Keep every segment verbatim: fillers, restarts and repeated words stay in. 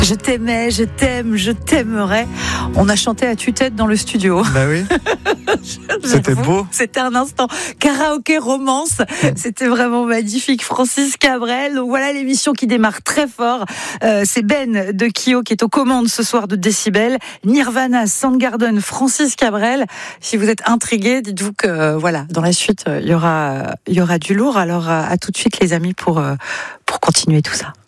Je t'aimais, je t'aime, je t'aimerais. On a chanté à tue-tête dans le studio. Bah oui. C'était beau. C'était un instant karaoké romance. C'était vraiment magnifique. Francis Cabrel. Donc voilà l'émission qui démarre très fort. Euh, c'est Ben de Kyo qui est aux commandes ce soir de Décibel. Nirvana, Soundgarden, Francis Cabrel. Si vous êtes intrigués, dites-vous que euh, voilà, dans la suite il y aura il y aura du lourd. Alors à, à tout de suite les amis pour euh, pour continuer tout ça.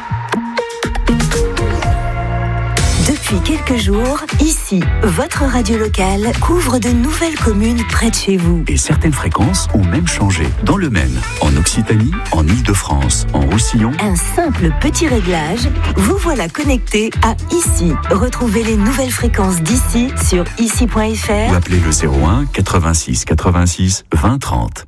Depuis quelques jours, ici, votre radio locale couvre de nouvelles communes près de chez vous. Et certaines fréquences ont même changé. Dans le Maine, en Occitanie, en Île-de-France, en Roussillon. Un simple petit réglage, vous voilà connecté à Ici. Retrouvez les nouvelles fréquences d'ici sur ici point f r Ou appelez le zéro un quatre-vingt-six quatre-vingt-six vingt trente.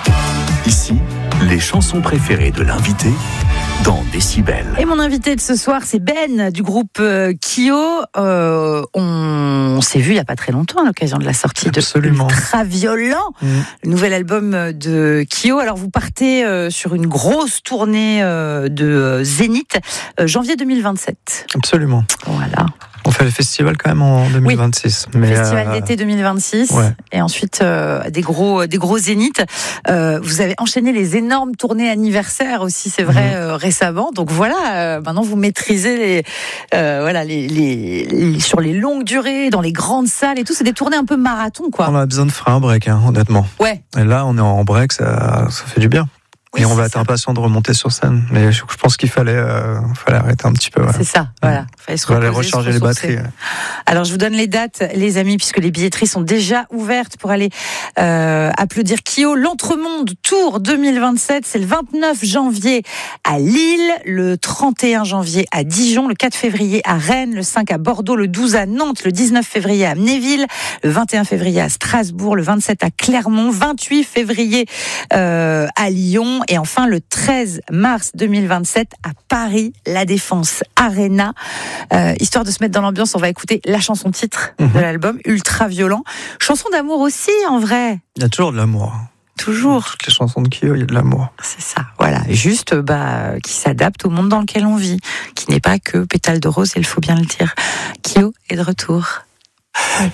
Ici, les chansons préférées de l'invité dans Décibel. Et mon invité de ce soir, c'est Ben du groupe euh, Kyo. Euh, on, on s'est vu il n'y a pas très longtemps à l'occasion de la sortie Absolument. de Ultraviolent, mmh. le nouvel album de Kyo. Alors vous partez euh, sur une grosse tournée euh, de euh, Zénith, euh, janvier deux mille vingt-sept. Absolument. Voilà. On fait le festival quand même en deux mille vingt-six. Oui, mais festival euh... d'été deux mille vingt-six. Ouais. Et ensuite, euh, des gros, des gros zéniths. Euh, vous avez enchaîné les énormes tournées anniversaires aussi, c'est vrai, mmh. euh, récemment. Donc voilà, euh, maintenant vous maîtrisez les, euh, voilà, les, les, les, sur les longues durées, dans les grandes salles et tout. C'est des tournées un peu marathon, quoi. On a besoin de faire un break, hein, honnêtement. Ouais. Et là, on est en break, ça, ça fait du bien. Oui, et on va être ça. impatient de remonter sur scène. Mais je, je pense qu'il fallait, euh, fallait arrêter un petit peu. Ouais. C'est ça, voilà. Fallait se reposer, fallait recharger les batteries. Ouais. Alors, je vous donne les dates, les amis, puisque les billetteries sont déjà ouvertes pour aller euh, applaudir Kyo. L'Entremonde Tour deux mille vingt-sept, c'est le vingt-neuf janvier à Lille, le trente et un janvier à Dijon, le quatre février à Rennes, le cinq à Bordeaux, le douze à Nantes, le dix-neuf février à Amnéville, le vingt et un février à Strasbourg, le vingt-sept à Clermont, vingt-huit février euh, à Lyon. Et enfin, le treize mars deux mille vingt-sept, à Paris, La Défense Arena. Euh, histoire de se mettre dans l'ambiance, on va écouter la chanson titre mmh. de l'album, Ultraviolent. Chanson d'amour aussi, en vrai. Il y a toujours de l'amour. Toujours. Toutes les chansons de Kyo, il y a de l'amour. C'est ça, voilà. Juste, bah, qui s'adapte au monde dans lequel on vit. Qui n'est pas que pétale de rose, il faut bien le dire. Kyo est de retour.